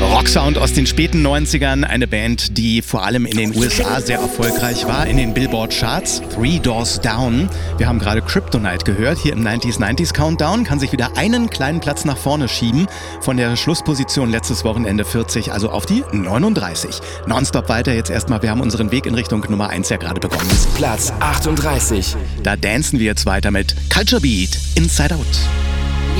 Rocksound aus den späten 90ern, eine Band, die vor allem in den USA sehr erfolgreich war, in den Billboard-Charts. Three Doors Down. Wir haben gerade Kryptonite gehört, hier im 90s Countdown, kann sich wieder einen kleinen Platz nach vorne schieben, von der Schlussposition letztes Wochenende 40, also auf die 39. Nonstop weiter jetzt erstmal, wir haben unseren Weg in Richtung Nummer 1 ja gerade begonnen. Platz 38. Da dancen wir jetzt weiter mit Culture Beat, Inside Out.